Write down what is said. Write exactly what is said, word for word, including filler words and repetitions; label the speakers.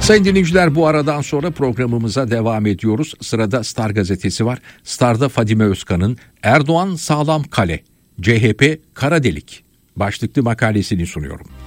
Speaker 1: Sayın dinleyiciler, bu aradan sonra programımıza devam ediyoruz. Sırada Star gazetesi var. Star'da Fadime Özkan'ın "Erdoğan sağlam kale, C H P kara delik" başlıklı makalesini sunuyorum.